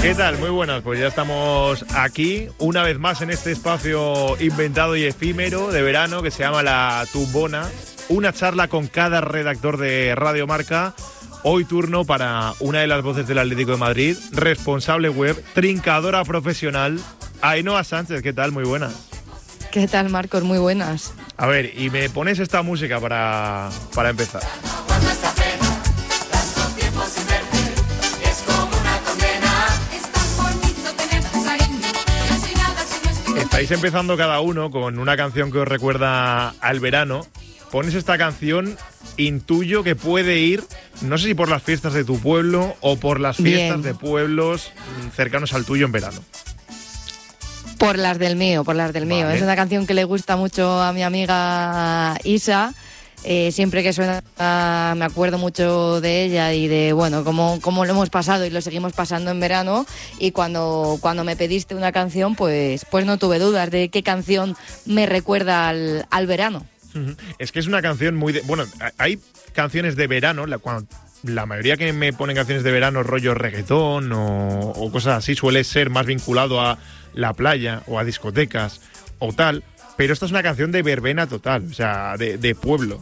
¿Qué tal? Muy buenas, pues ya estamos aquí una vez más en este espacio inventado y efímero de verano que se llama La Tumbona. Una charla con cada redactor de Radio Marca. Hoy turno para una de las voces del Atlético de Madrid, responsable web, trincadora profesional, Ainhoa Sánchez. ¿Qué tal? Muy buenas. ¿Qué tal, Marcos? Muy buenas. A ver, y me pones esta música para empezar. Estáis empezando cada uno con una canción que os recuerda al verano. Pones esta canción, intuyo que puede ir, no sé si por las fiestas de tu pueblo o por las fiestas de pueblos cercanos al tuyo en verano. Por las del mío. Vale. Es una canción que le gusta mucho a mi amiga Isa. Siempre que suena me acuerdo mucho de ella y de cómo lo hemos pasado y lo seguimos pasando en verano. Y cuando me pediste una canción, pues no tuve dudas de qué canción me recuerda al verano. Es que es una canción muy... hay canciones de verano, la mayoría que me ponen canciones de verano, rollo reggaetón o cosas así, suele ser más vinculado a la playa o a discotecas o tal. Pero esta es una canción de verbena total, o sea, de pueblo.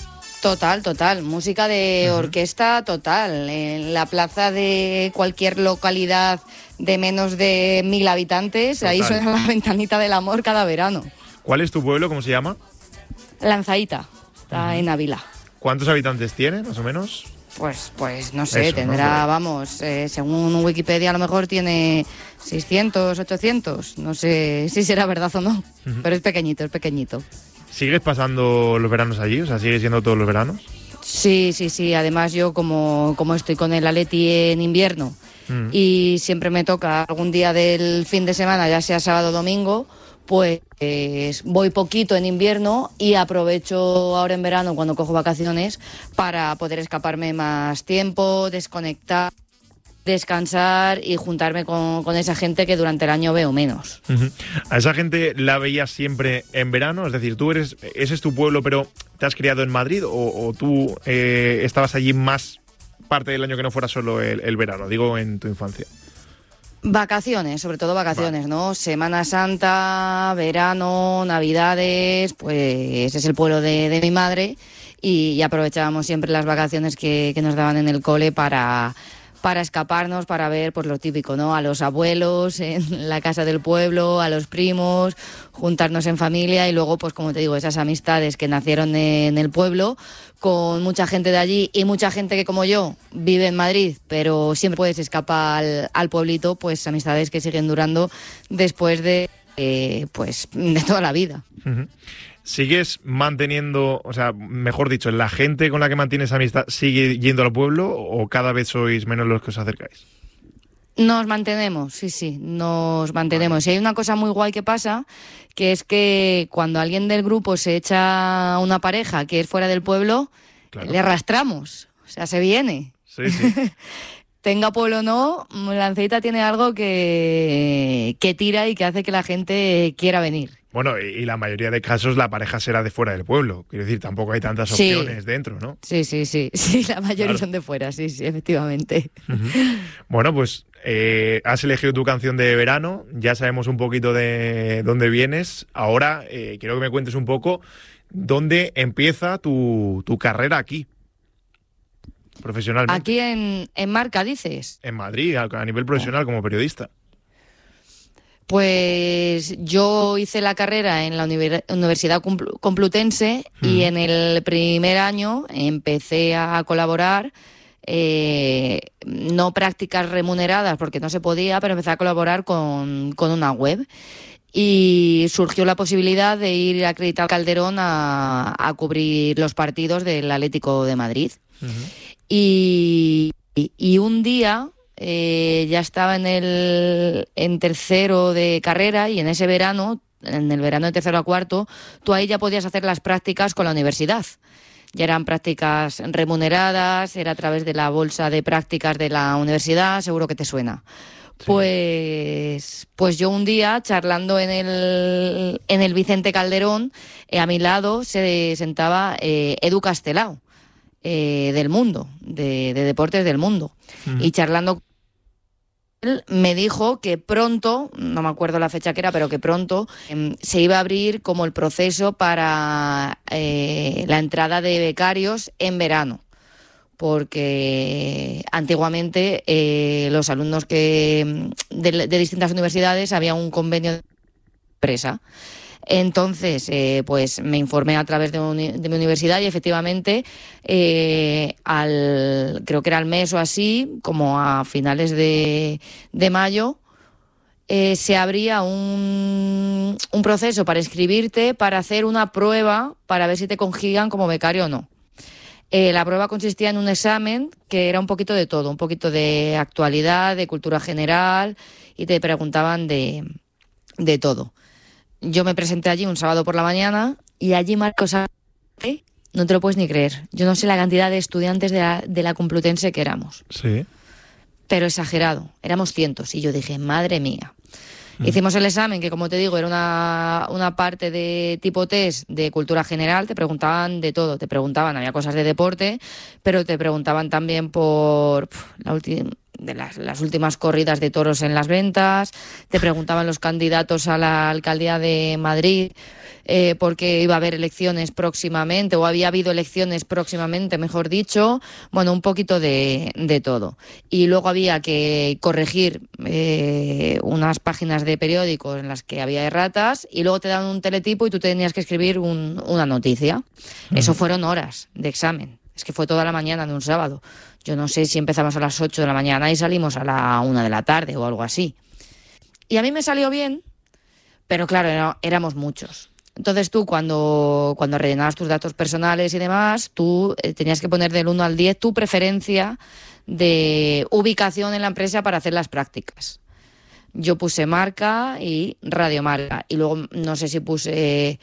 Total. Música de orquesta total. En la plaza de cualquier localidad de menos de 1.000 habitantes, total. Ahí suena La Ventanita del Amor cada verano. ¿Cuál es tu pueblo? ¿Cómo se llama? Lanzaíta, está en Ávila. ¿Cuántos habitantes tiene, más o menos? Pues no sé, eso, tendrá, ¿no? Según Wikipedia a lo mejor tiene 600, 800, no sé si será verdad o no, pero es pequeñito. ¿Sigues pasando los veranos allí? O sea, ¿sigues yendo todos los veranos? Sí, además yo como estoy con el Atleti en invierno y siempre me toca algún día del fin de semana, ya sea sábado o domingo, pues voy poquito en invierno y aprovecho ahora en verano cuando cojo vacaciones para poder escaparme más tiempo, desconectar, descansar y juntarme con esa gente que durante el año veo menos. ¿A esa gente la veías siempre en verano? Es decir, ese es tu pueblo, pero ¿te has criado en Madrid o tú estabas allí más parte del año que no fuera solo el verano? Digo, en tu infancia. Vacaciones, sobre todo vacaciones, vale. ¿No? Semana Santa, verano, Navidades, pues es el pueblo de mi madre y aprovechábamos siempre las vacaciones que nos daban en el cole para escaparnos, para ver pues lo típico, ¿no? A los abuelos en la casa del pueblo, a los primos, juntarnos en familia y luego, pues como te digo, esas amistades que nacieron en el pueblo, con mucha gente de allí y mucha gente que como yo vive en Madrid, pero siempre puedes escapar al pueblito, pues amistades que siguen durando después de toda la vida. ¿Sigues manteniendo, o sea, mejor dicho, la gente con la que mantienes amistad sigue yendo al pueblo o cada vez sois menos los que os acercáis? Nos mantenemos, sí, nos mantenemos. Y hay una cosa muy guay que pasa, que es que cuando alguien del grupo se echa una pareja que es fuera del pueblo, claro, le arrastramos, o sea, se viene. Sí. Tenga pueblo o no, Lanzaíta tiene algo que tira y que hace que la gente quiera venir. Bueno, y la mayoría de casos la pareja será de fuera del pueblo. Quiero decir, tampoco hay tantas opciones dentro, ¿no? Sí, la mayoría claro. Son de fuera, sí, efectivamente. Bueno, pues has elegido tu canción de verano, ya sabemos un poquito de dónde vienes. Ahora quiero que me cuentes un poco dónde empieza tu carrera aquí, profesionalmente. Aquí en Marca, dices. En Madrid, a nivel profesional, como periodista. Pues yo hice la carrera en la Universidad Complutense y en el primer año empecé a colaborar, no prácticas remuneradas porque no se podía, pero empecé a colaborar con una web. Y surgió la posibilidad de ir acreditado a Calderón a cubrir los partidos del Atlético de Madrid. Y un día... ya estaba en tercero de carrera y en ese verano, en el verano de tercero a cuarto, tú ahí ya podías hacer las prácticas con la universidad. Ya eran prácticas remuneradas, era a través de la bolsa de prácticas de la universidad, seguro que te suena. Sí. Pues yo un día, charlando en el Vicente Calderón, a mi lado se sentaba Edu Castelao, del Mundo, de Deportes del Mundo. Y charlando él me dijo que pronto, no me acuerdo la fecha que era, pero que pronto se iba a abrir como el proceso para la entrada de becarios en verano, porque antiguamente los alumnos de distintas universidades había un convenio de empresa. Entonces, pues me informé a través de mi universidad y efectivamente creo que era al mes o así, como a finales de mayo, se abría un proceso para inscribirte, para hacer una prueba para ver si te cogían como becario o no. La prueba consistía en un examen que era un poquito de todo, un poquito de actualidad, de cultura general, y te preguntaban de todo. Yo me presenté allí un sábado por la mañana y allí, Marcos, no te lo puedes ni creer. Yo no sé la cantidad de estudiantes de la Complutense que éramos. Sí. Pero exagerado, éramos cientos. Y yo dije, madre mía. Hicimos el examen, que como te digo, era una parte de tipo test de cultura general. Te preguntaban de todo. Te preguntaban, había cosas de deporte, pero te preguntaban también por las últimas corridas de toros en las ventas. Te preguntaban los candidatos a la alcaldía de Madrid, porque iba a haber elecciones próximamente, o había habido elecciones próximamente, mejor dicho. Bueno, un poquito de todo. Y luego había que corregir unas páginas de periódicos en las que había erratas, y luego te daban un teletipo y tú tenías que escribir una noticia. Eso fueron horas de examen. Es que fue toda la mañana de un sábado. Yo no sé si empezamos a las 8 de la mañana y salimos a la 1 de la tarde o algo así. Y a mí me salió bien, pero claro, éramos muchos. Entonces tú, cuando rellenabas tus datos personales y demás, tú tenías que poner del 1 al 10 tu preferencia de ubicación en la empresa para hacer las prácticas. Yo puse Marca y Radiomarca. Y luego no sé si puse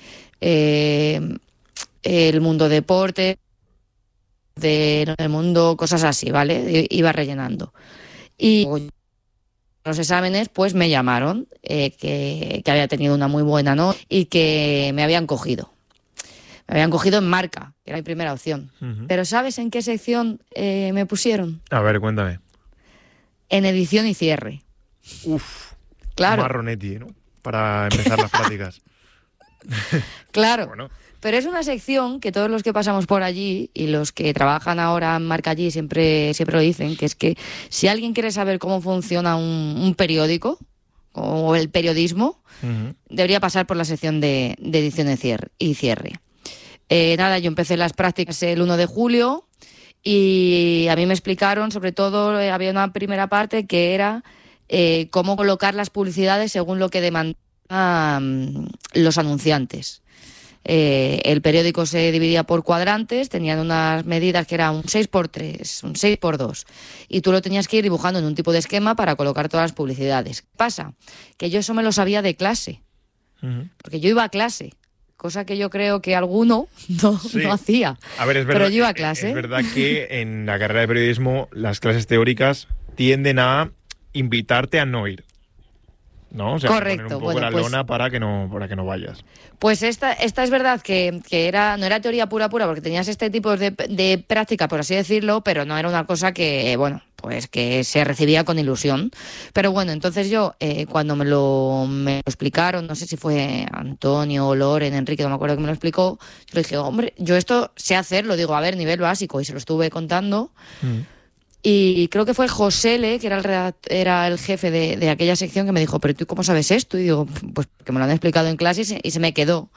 el mundo deporte, del mundo, cosas así, ¿vale? Iba rellenando. Y los exámenes, pues me llamaron, que había tenido una muy buena nota y que me habían cogido. Me habían cogido en Marca, que era mi primera opción. Uh-huh. Pero ¿sabes en qué sección me pusieron? A ver, cuéntame. En edición y cierre. Uf, claro. Marronetti, ¿no? Para empezar las prácticas. Claro. Bueno. Pero es una sección que todos los que pasamos por allí y los que trabajan ahora en Marca allí siempre lo dicen, que es que si alguien quiere saber cómo funciona un periódico o el periodismo, uh-huh, debería pasar por la sección de edición y cierre. Nada, yo empecé las prácticas el 1 de julio y a mí me explicaron, sobre todo, había una primera parte que era cómo colocar las publicidades según lo que demandaban los anunciantes. El periódico se dividía por cuadrantes, tenían unas medidas que eran un 6x3, un 6x2, y tú lo tenías que ir dibujando en un tipo de esquema para colocar todas las publicidades. ¿Qué pasa? Que yo eso me lo sabía de clase, uh-huh, porque yo iba a clase, cosa que yo creo que alguno no hacía. A ver, es verdad, pero yo iba a clase. Es verdad que en la carrera de periodismo las clases teóricas tienden a invitarte a no ir, ¿no? O sea, correcto. Poner un poco la lona para que no vayas. Pues esta es verdad que no era teoría pura, porque tenías este tipo de práctica, por así decirlo, pero no era una cosa que, bueno, pues que se recibía con ilusión. Pero bueno, entonces yo, cuando me lo explicaron, no sé si fue Antonio o Loren, Enrique, no me acuerdo que me lo explicó, yo le dije, hombre, yo esto sé hacerlo, digo, a ver, nivel básico, y se lo estuve contando. Y creo que fue Josele, que era el jefe de aquella sección, que me dijo, ¿pero tú cómo sabes esto? Y digo, pues que me lo han explicado en clase y se me quedó.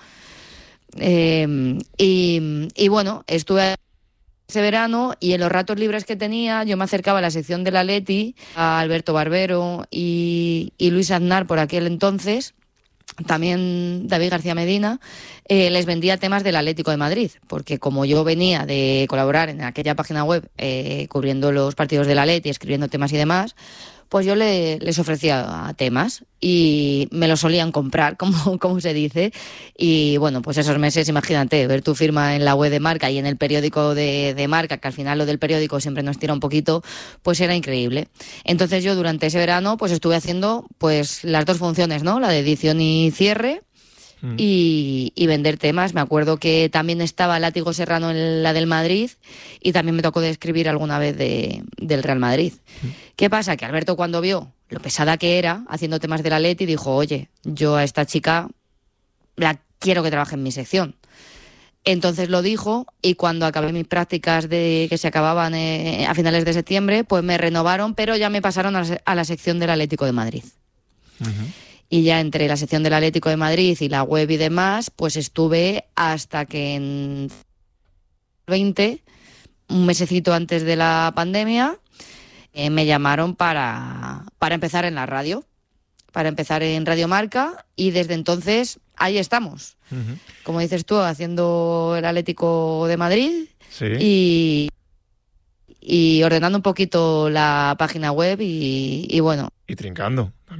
Y bueno, estuve ese verano y en los ratos libres que tenía yo me acercaba a la sección del Atleti, a Alberto Barbero y Luis Aznar por aquel entonces, también David García Medina, les vendía temas del Atlético de Madrid, porque como yo venía de colaborar en aquella página web cubriendo los partidos del Atleti, escribiendo temas y demás, pues yo les ofrecía temas y me los solían comprar, como se dice. Y bueno, pues esos meses, imagínate, ver tu firma en la web de Marca y en el periódico de Marca, que al final lo del periódico siempre nos tira un poquito, pues era increíble. Entonces yo durante ese verano pues estuve haciendo pues las dos funciones, ¿no? La de edición y cierre. y vender temas. Me acuerdo que también estaba Látigo Serrano en la del Madrid y también me tocó de escribir alguna vez del Real Madrid. ¿Qué pasa? Que Alberto, cuando vio lo pesada que era haciendo temas del Atleti, dijo, oye, yo a esta chica la quiero que trabaje en mi sección. Entonces lo dijo, y cuando acabé mis prácticas que se acababan a finales de septiembre, pues me renovaron, pero ya me pasaron a la sección del Atlético de Madrid. Y ya entre la sección del Atlético de Madrid y la web y demás, pues estuve hasta que en 20, un mesecito antes de la pandemia, me llamaron para empezar en la radio, para empezar en Radio Marca, y desde entonces ahí estamos. Como dices tú, haciendo el Atlético de Madrid y ordenando un poquito la página web y bueno. Y trincando.